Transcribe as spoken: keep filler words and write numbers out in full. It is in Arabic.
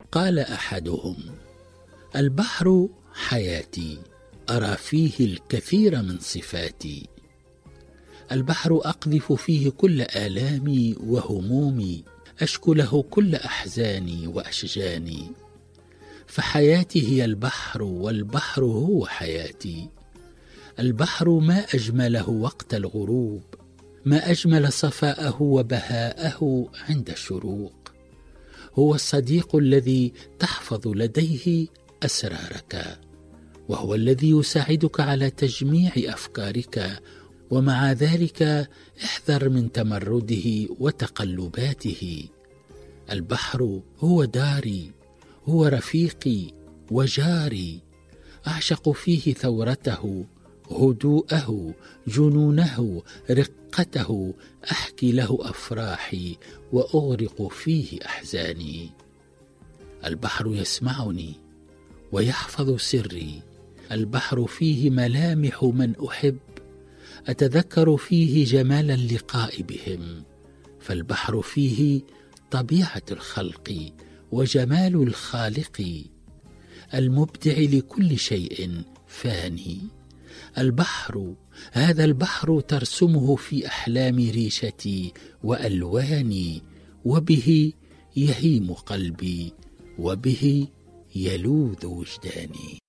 قال أحدهم: البحر حياتي، أرى فيه الكثير من صفاتي. البحر أقذف فيه كل آلامي وهمومي، أشكو له كل أحزاني وأشجاني. فحياتي هي البحر، والبحر هو حياتي. البحر ما أجمله وقت الغروب، ما أجمل صفاءه وبهاءه عند الشروق. هو الصديق الذي تحفظ لديه أسرارك، وهو الذي يساعدك على تجميع أفكارك، ومع ذلك احذر من تمرده وتقلباته. البحر هو داري، هو رفيقي وجاري، أعشق فيه ثورته، هدوءه، جنونه، رقته. أحكي له أفراحي وأغرق فيه أحزاني. البحر يسمعني ويحفظ سري. البحر فيه ملامح من أحب، أتذكر فيه جمال اللقاء بهم. فالبحر فيه طبيعة الخلق وجمال الخالق، المبدع لكل شيء فاني. البحر، هذا البحر ترسمه في أحلام ريشتي وألواني، وبه يهيم قلبي، وبه يلوذ وجداني.